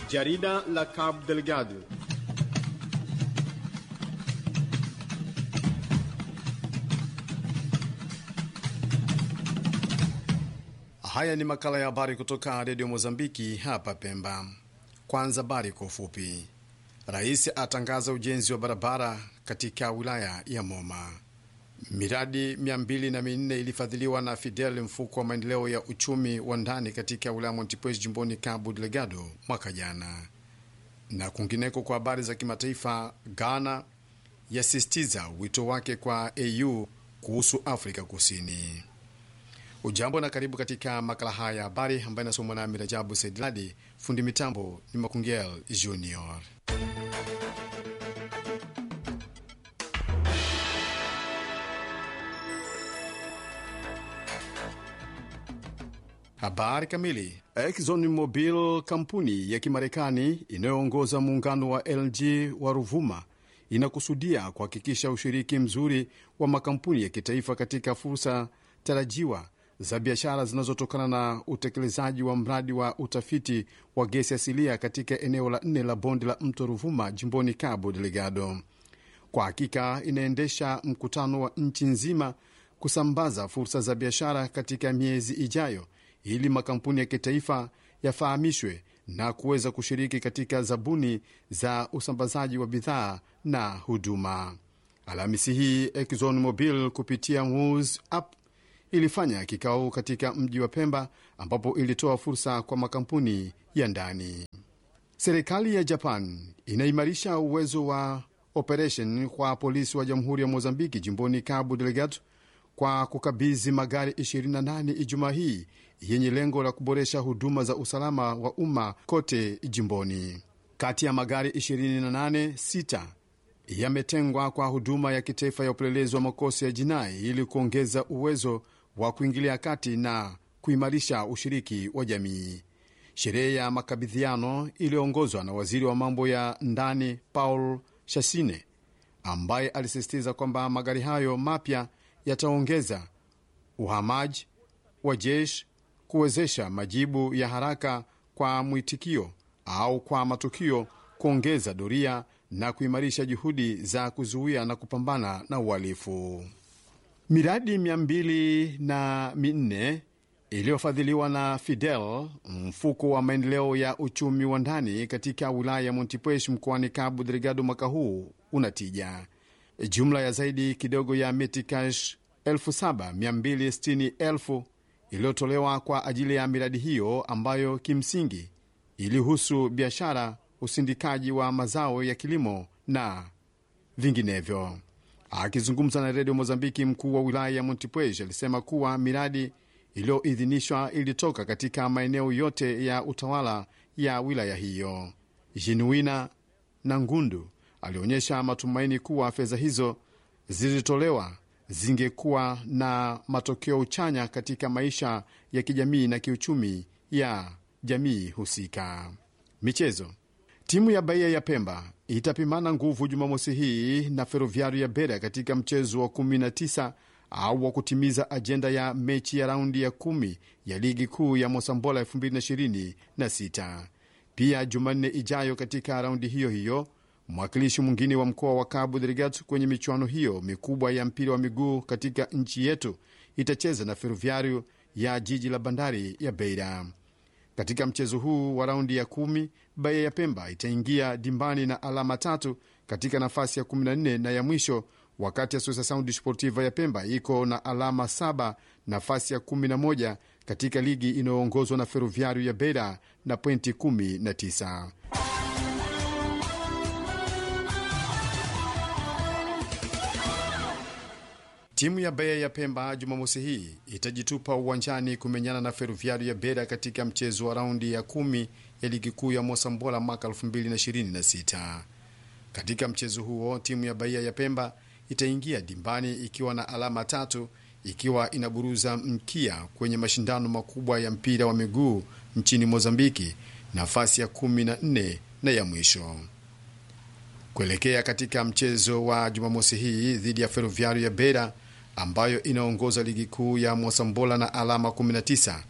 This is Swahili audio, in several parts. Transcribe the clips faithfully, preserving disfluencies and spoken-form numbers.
Jarida la Cabo Delgado. Haya ni makala ya habari kutoka Radio Mozambiki hapa Pemba. Kwanza habari kwa ufupi. Rais atangaza ujenzi wa barabara katika wilaya ya Moma. Miradi mia mbili na minne ilifadhiliwa na Fidel, mfuko wa maendeleo ya uchumi wa ndani katika wilaya Montepuez jimboni Cabo Delgado mwaka jana. Na kungineko kwa habari za kimataifa, Ghana yasisitiza wito wake kwa A U kuhusu Afrika Kusini. Ujambo na karibu katika makala haya ya habari ambayo inasomwa na Mirajabu Saidladi. Fundi mitambo ni Makungel Junior. Habari kamili. ExxonMobil, kampuni ya Kimarekani inayoongoza muungano wa L G wa Ruvuma, inakusudia kuhakikisha ushiriki mzuri wa makampuni ya kitaifa katika fursa tarajiwa za biashara zinazotokana na utekelezaji wa mradi wa utafiti wa gesi asilia katika eneo la nne la bonde la mto Ruvuma jimboni Cabo Delgado. Kwa hakika inaendesha mkutano wa nchi nzima kusambaza fursa za biashara katika miezi ijayo ili makampuni ya kitaifa yafahamishwe na kuweza kushiriki katika zabuni za usambazaji wa bidhaa na huduma. Alhamisi hii ExxonMobil kupitia Moves App ilifanya kikao katika mji wa Pemba ambapo ilitoa fursa kwa makampuni ya ndani. Serikali ya Japan inaimarisha uwezo wa operation kwa polisi wa Jamhuri ya Mozambiki jimboni Cabo Delgado kwa kukabidhi magari ishirini na nane Ijumaa hii yenye lengo la kuboresha huduma za usalama wa umma kote jimboni. Kati ya magari ishirini na nane, sita yametengwa kwa huduma ya kitaifa ya upelelezi wa makosa ya jinai ili kuongeza uwezo wa kuingilia kati na kuimarisha ushiriki wa jamii. Sherehe ya makabidhiano iliongozwa na waziri wa mambo ya ndani Paul Shasine, ambaye alisisitiza kwamba magari hayo mapya yataongeza uhamaji wa jeshi, kuwezesha majibu ya haraka kwa mwitikio au kwa matukio, kuongeza doria na kuimarisha juhudi za kuzuia na kupambana na uhalifu. Miradi mia mbili na minne iliyofadhiliwa na Fidel, mfuko wa maendeleo ya uchumi wa ndani katika wilaya ya Montepuez mkoani Cabo Delgado mwaka huu unatija. Jumla ya zaidi kidogo ya metikash elfu saba mia mbili sitini elfu iliyotolewa kwa ajili ya miradi hiyo ambayo kimsingi ilihusu biashara, usindikaji wa mazao ya kilimo na vinginevyo. Akizungumza na Radio Mozambiki, mkuu wa wilaya ya Montepuez alisema kuwa miradi iliyoidhinishwa ilitoka katika maeneo yote ya utawala ya wilaya hiyo. Jinuina na Ngundu alionyesha matumaini kuwa fedha hizo zilitolewa zingekuwa na matokeo chanya katika maisha ya kijamii na kiuchumi ya jamii husika. Michezo. Timu ya Bahia ya Pemba itapimana nguvu Jumamosi hii na Ferroviario ya Beira katika mchezo wa kumi na tisa au wa kutimiza ajenda ya mechi ya raundi ya kumi ya ligi kuu ya Mosambola elfu mbili ishirini na sita. Pia Jumanne ijayo katika raundi hiyo hiyo, mwakilishi mwingine wa mkoa wa Cabo Delgado kwenye michuano hiyo mikubwa ya mpira wa miguu katika nchi yetu itacheza na Ferroviario ya jiji la bandari ya Beira. Katika mchezo huu wa raundi ya kumi, Bahia ya Pemba itaingia dimbani na alama tatu katika nafasi ya kumi na nne na ya mwisho, wakati Associação Desportiva ya Pemba iko na alama saba nafasi ya kumi na moja katika ligi inayoongozwa na Ferroviario ya Beira na pointi kumi na tisa. Timu ya Bahia ya Pemba Jumamosi hii itajitupa uwanjani kumenyana na Ferroviario ya Beira katika mchezo wa raundi ya kumi ya ligi kuu ya Mosambola mwaka elfu mbili ishirini na sita. Katika mchezo huo timu ya Bahia ya Pemba itaingia dimbani ikiwa na alama tatu, ikiwa inaburuza mkia kwenye mashindano makubwa ya mpira wa miguu nchini Mozambiki, nafasi ya kumi na nne na ya mwisho. Kuelekea katika mchezo wa Jumamosi hii dhidi ya Ferroviario ya Beira ambayo inaongoza ligi kuu ya Mosambola na alama kumi na tisa,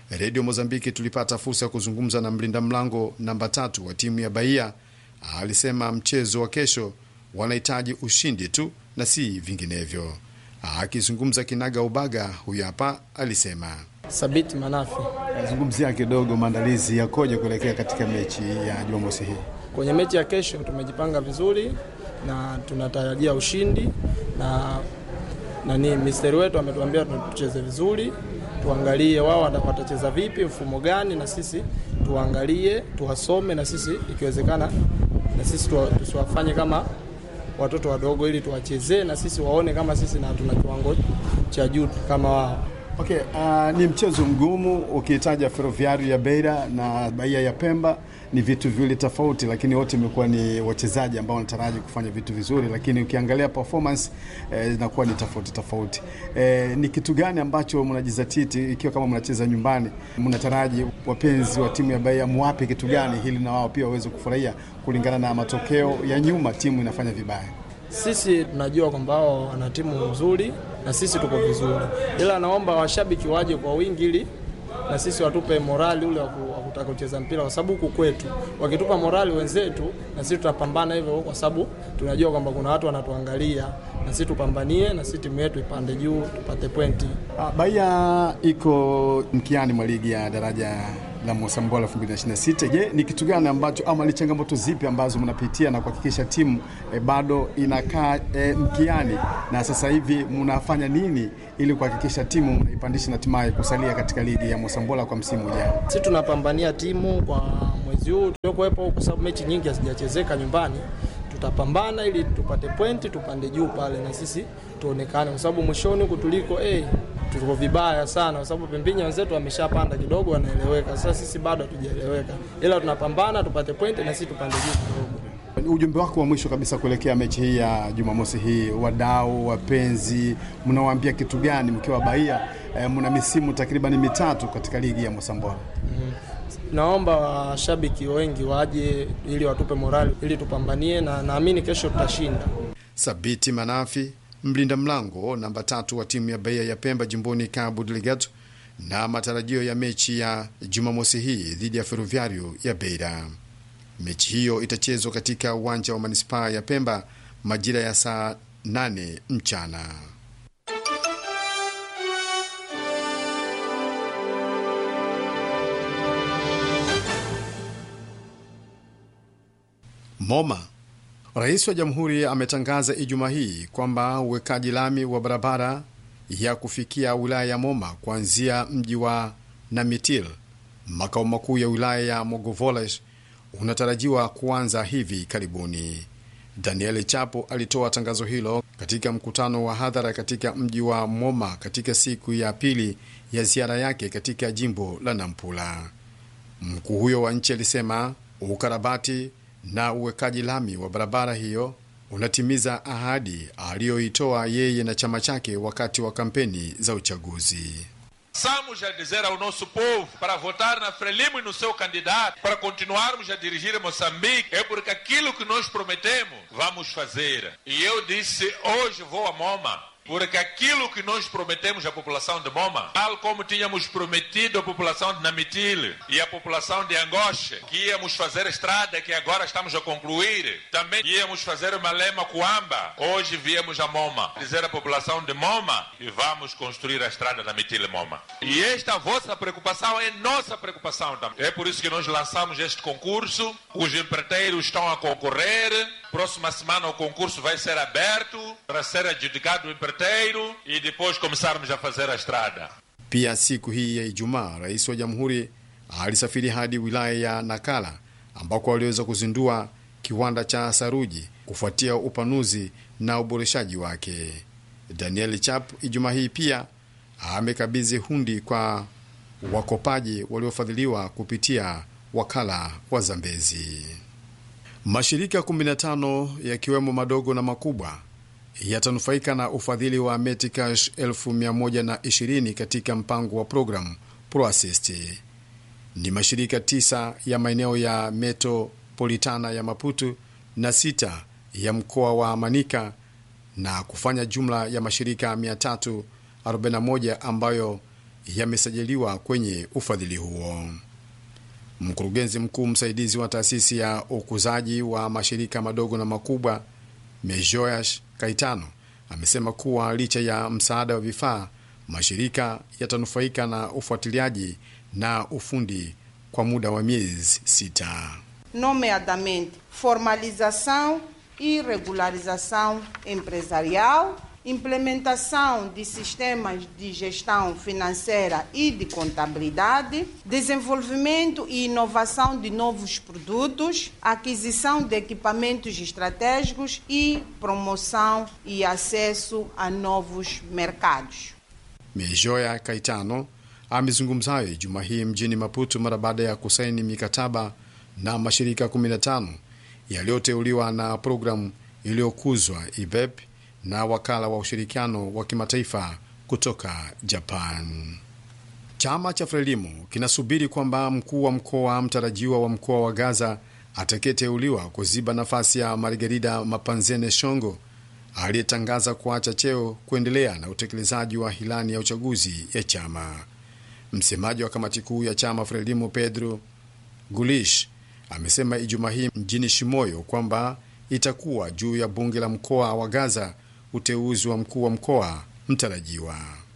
Radio Mozambiki tulipata fursa ya kuzungumza na mlinda mlango namba tatu wa timu ya Bahia. Alisema mchezo wa kesho wanahitaji ushindi tu na si vinginevyo. Akizungumza kinaga ubaga, huyu hapa alisema. Sabiti Manafi. Zungumzia kidogo maandalizi yakoje kuelekea katika mechi ya Jumamosi hii. Kwenye mechi ya kesho tumejipanga vizuri na tunatarajia ushindi, na nani misteri wetu ametuambia tucheze vizuri, tuangalie wao watacheza vipi, mfumo gani, na sisi tuangalie, tuwasome, na sisi ikiwezekana na sisi tusiwafanye kama watoto wadogo, ili tuwachezee na sisi waone kama sisi na tuna kiwango cha juu kama wao. Okay, uh, ni mchezo mgumu. Ukitaja Ferroviario ya Beira na Bahia ya Pemba ni vitu viwili tofauti, lakini wote imekuwa ni wachezaji ambao wanataraji kufanya vitu vizuri, lakini ukiangalia performance eh, inakuwa ni tofauti tofauti. Eh, ni kitu gani ambacho mnajizatiti ikiwa kama mnacheza nyumbani, mnataraji wapenzi wa timu ya Bahia muwape kitu gani ili na wao pia waweze kufurahia kulingana na matokeo ya nyuma timu inafanya vibaya? Sisi tunajua kwamba wao wana timu nzuri na sisi tuko vizuri, ila naomba washabiki waje kwa wingi ili na sisi watupe morali ule wa kutaka kucheza mpira, kwa sababu huku kwetu wakitupa morali wenzetu na sisi tutapambana hivyo, kwa sababu tunajua kwamba kuna watu wanatuangalia, na sisi tupambanie na sisi timu yetu ipande juu tupate pointi. Bahia iko mkiani mwa ligi ya daraja la Mosambola elfu mbili ishirini na sita. Je, ni kitu gani ambacho ama ni changamoto zipi ambazo mnapitia na kuhakikisha timu e, bado inakaa e, mkiani, na sasa hivi mnafanya nini ili kuhakikisha timu mnaipandisha na timaye kusalia katika ligi ya Mosambola kwa msimu ujao? Sisi tunapambania timu kwa mwezi huu tuliokuwepo, kwa sababu mechi nyingi hazijachezeka nyumbani. Tutapambana ili tupate pointi tupande juu pale na sisi tuonekane, kwa sababu mwishoni huko tuliko eh tuko vibaya sana, kwa sababu pembeni wenzetu wameshapanda kidogo, wanaeleweka. Sasa sisi bado hatujaeleweka, ila tunapambana tupate pointi na sisi tupande juu kidogo. Ujumbe wako wa mwisho kabisa kuelekea mechi hii ya Jumamosi hii, wadau wapenzi, mnawaambia kitu gani mkiwa Bahia? E, mna misimu takriban mitatu katika ligi ya Mosambola. Mm. Naomba washabiki wengi waje ili watupe morali ili tupambanie, na naamini kesho tutashinda. Sabiti Manafi, mlinda mlango namba tatu wa timu ya Bahia ya Pemba jimboni Cabo Delgado, na matarajio ya mechi ya Jumamosi hii dhidi ya Ferroviario ya Beira. Mechi hiyo itachezwa katika uwanja wa Manispaa ya Pemba majira ya saa nane mchana. Moma. Rais wa Jamhuri ametangaza Ijumaa hii kwamba uwekaji lami wa barabara ya kufikia wilaya ya Moma kuanzia mji wa Namitil, makao makuu ya wilaya ya Mogovoles, unatarajiwa kuanza hivi karibuni. Daniel Chapo alitoa tangazo hilo katika mkutano wa hadhara katika mji wa Moma katika siku ya pili ya ziara yake katika jimbo la Nampula. Mkuu huyo wa nchi alisema ukarabati na uwekaji lami wa barabara hiyo unatimiza ahadi aliyoitoa yeye na chama chake wakati wa kampeni za uchaguzi. Passamos a dizer ao nosso povo para votar na Frelimo e no seu candidato, para continuarmos a dirigir Moçambique, é porque aquilo que nós prometemos vamos fazer. E eu disse, hoje vou a Moma, porque aquilo que nós prometemos à população de Moma, tal como tínhamos prometido à população de Namitil e à população de Angoche, que íamos fazer a estrada que agora estamos a concluir, também íamos fazer Malema Coamba, hoje viemos a Moma, dizer à população de Moma e vamos construir a estrada Namitil e Moma. E esta vossa preocupação é nossa preocupação também. É por isso que nós lançamos este concurso, os empreiteiros estão a concorrer. Próxima semana o concurso vai ser aberto para ser adjudicado o empreiteiro e depois começarmos a fazer a estrada. Pia siku hii ya Ijumaa, Rais wa Jamhuri alisafiri hadi wilaya ya Nakala ambako aliweza kuzindua kiwanda cha saruji kufuatia upanuzi na uboreshaji wake. Daniel Chap Ijumaa hii pia amekabidhi hundi kwa wakopaji waliofadhiliwa kupitia wakala wa Zambezi. Mashirika kumi na tano yakiwemo madogo na makubwa yatanufaika na ufadhili wa Meticash elfu mia moja na ishirini katika mpango wa program ProAssist. Ni mashirika tisa ya maeneo ya metropolitana ya Maputo na sita ya mkoa wa Manica, na kufanya jumla ya mashirika mia tatu arobaini na moja ambayo yamesajiliwa kwenye ufadhili huo. Mkurugenzi mkuu msaidizi wa taasisi ya ukuzaji wa mashirika madogo na makubwa Mejoyash Kaitano amesema kuwa licha ya msaada wa vifaa, mashirika yatanufaika na ufuatiliaji na ufundi kwa muda wa miezi sita. Nomeadamente, formalização e regularização empresarial, implementação de sistemas de gestão financeira e de contabilidade, desenvolvimento e inovação de novos produtos, aquisição de equipamentos estratégicos e promoção e acesso a novos mercados. Mejoya Kaitano amezungumza hayo Juma hii mjini Maputo mara baada ya kusaini mikataba na mashirika kumi na tano yaliyoteuliwa na programu iliyokuzwa I B E P na wakala wa ushirikiano wa kimataifa kutoka Japan. Chama cha Frelimo kinasubiri kwamba mkuu wa mkoa mtarajiwa wa mkoa wa Gaza atakayeteuliwa kuziba nafasi ya Margarida Mapanzene Shongo aliyetangaza kuacha cheo kuendelea na utekelezaji wa hilani ya uchaguzi ya chama. Msemaji wa kamati kuu ya chama Frelimo Pedro Gulish amesema Ijumaa hii mjini Shimoyo kwamba itakuwa juu ya bunge la mkoa wa Gaza uteuzi wa mkuu wa mkoa mtarajiwa.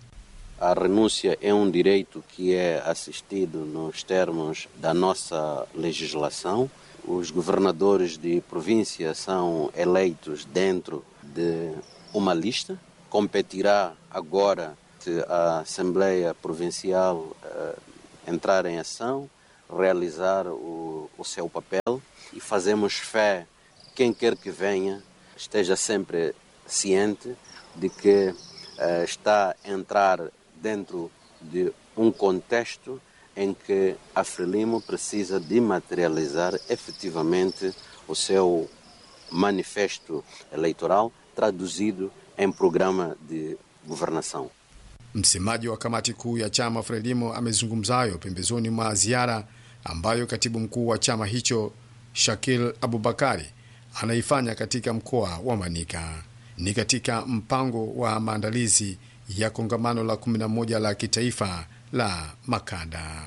A renúncia é um direito que é assistido nos termos da nossa legislação. Os governadores de província são eleitos dentro de uma lista. Competirá agora se a Assembleia Provincial uh, entrar em ação, realizar o, o seu papel, e fazemos fé quem quer que venha esteja sempre ciente de que uh, está a entrar dentro de um contexto em que a Frelimo precisa de materializar efetivamente o seu manifesto eleitoral traduzido em programa de governação. Msemaji wa kamati kuu ya chama Frelimo amezungumza hayo pembezoni mwa ziara ambayo katibu mkuu wa chama hicho Shakil Abubakari anaifanya katika mkoa wa Manika. Ni katika mpango wa maandalizi ya kongamano la kumi na moja la kitaifa la Makada.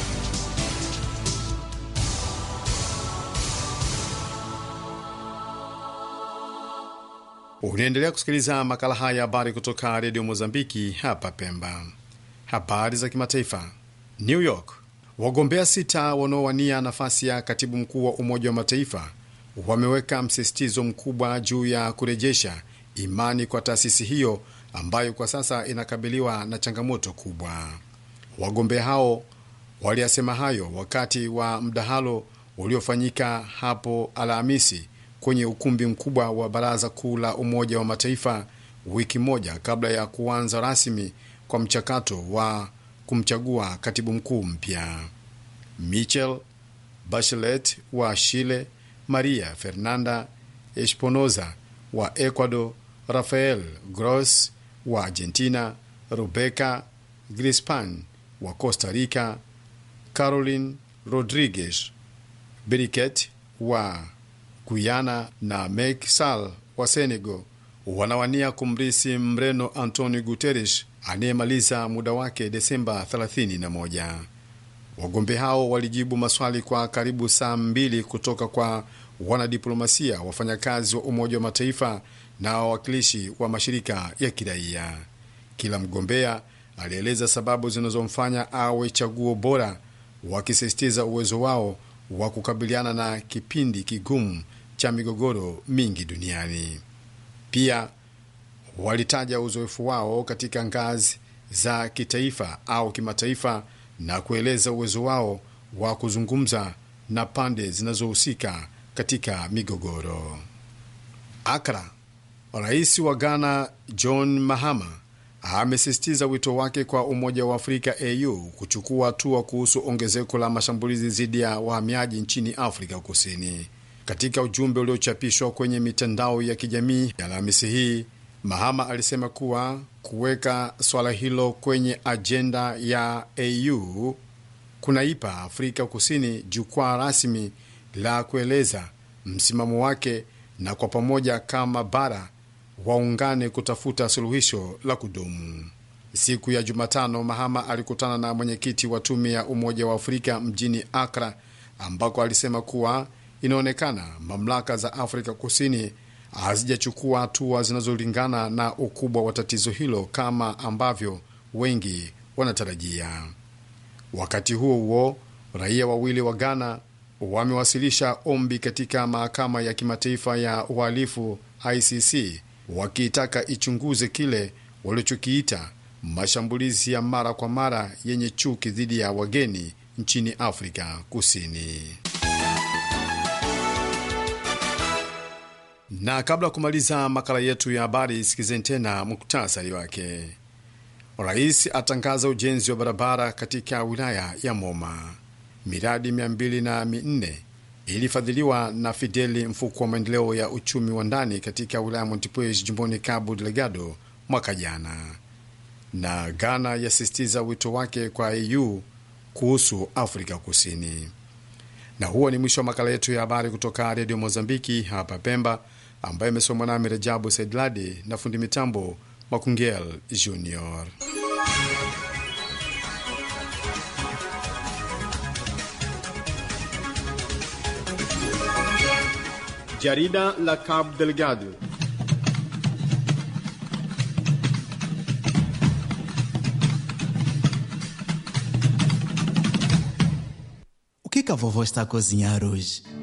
Unaendelea kusikiliza makala haya habari kutoka Radio Mozambiki hapa Pemba. Habari za kimataifa. New York. Wagombea sita wanaowania nafasi ya katibu mkuu wa Umoja wa Mataifa wameweka msisitizo mkubwa juu ya kurejesha imani kwa taasisi hiyo ambayo kwa sasa inakabiliwa na changamoto kubwa. Wagombea hao waliyasema hayo wakati wa mdahalo uliofanyika hapo Alhamisi kwenye ukumbi mkubwa wa Baraza Kuu la Umoja wa Mataifa, wiki moja kabla ya kuanza rasmi kwa mchakato wa kumchagua katibu mkuu mpya. Michelle Bachelet wa Chile, Maria Fernanda Espinoza wa Ecuador, Rafael Gross wa Argentina, Rebecca Grispan wa Costa Rica, Caroline Rodriguez Beriket wa Guyana na Macky Sall wa Senegal wanawania kumrisi Mreno Antonio Guterres anayemaliza muda wake Desemba thelathini na moja. Wagombea hao walijibu maswali kwa karibu saa mbili kutoka kwa wanadiplomasia, wafanyakazi wa Umoja wa Mataifa na wawakilishi wa mashirika ya kiraia. Kila mgombea alieleza sababu zinazomfanya awe chaguo bora, wakisisitiza uwezo wao wa kukabiliana na kipindi kigumu cha migogoro mingi duniani. Pia walitaja uzoefu wao katika ngazi za kitaifa au kimataifa na kueleza uwezo wao wa kuzungumza na pande zinazohusika katika migogoro. Accra. Rais wa Ghana John Mahama amesisitiza wito wake kwa Umoja wa Afrika A U kuchukua hatua kuhusu ongezeko la mashambulizi dhidi ya wahamiaji nchini Afrika Kusini. Katika ujumbe uliochapishwa kwenye mitandao ya kijamii ya Alhamisi hii, Mahama alisema kuwa kuweka swala hilo kwenye ajenda ya A U kunaipa Afrika Kusini jukwaa rasmi la kueleza msimamo wake, na kwa pamoja kama bara waungane kutafuta suluhisho la kudumu. Siku ya Jumatano, Mahama alikutana na mwenyekiti wa tume ya Umoja wa Afrika mjini Accra, ambako alisema kuwa inaonekana mamlaka za Afrika Kusini hazijachukua hatua zinazolingana na ukubwa wa tatizo hilo kama ambavyo wengi wanatarajia. Wakati huo huo, raia wawili wa Ghana wamewasilisha ombi katika mahakama ya kimataifa ya uhalifu I C C wakiitaka ichunguze kile walichokiita mashambulizi ya mara kwa mara yenye chuki dhidi ya wageni nchini Afrika Kusini. Na kabla ya kumaliza makala yetu ya habari, sikizeni tena muktasari wake. Rais atangaza ujenzi wa barabara katika wilaya ya Moma. Miradi mia mbili na minne ilifadhiliwa na Fideli, mfuko wa maendeleo ya uchumi wa ndani katika wilaya Montepuez, jimboni Cabo Delgado mwaka jana. Na Ghana yasisitiza wito wake kwa E U kuhusu Afrika Kusini. Na huo ni mwisho wa makala yetu ya habari kutoka Radio Mozambiki hapa Pemba, ambaye imesomwa nami Rajabu Saidladi na fundi mitambo Makungel Junior. Jarida la Cabo Delgado. O que que a vovó está a cozinhar hoje?